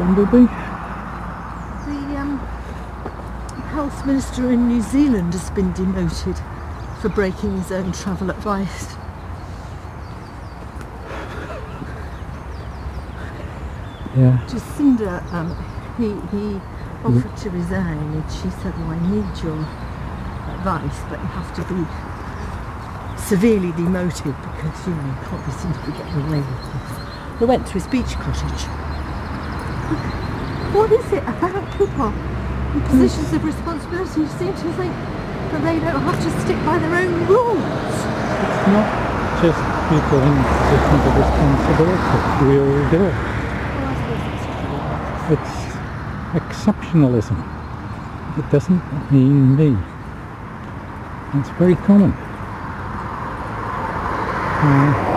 Bumblebee? The health minister in New Zealand has been demoted for breaking his own travel advice. Yeah. Jacinda, he offered to resign, and she said, "Well, I need your advice, but you have to be severely demoted because you can't be seen to be getting away with this." They went to his beach cottage. What is it about people in positions of responsibility who seem to think that they don't have to stick by their own rules? It's not just people in positions of responsibility. We all do it. It's exceptionalism. It doesn't mean me. It's very common.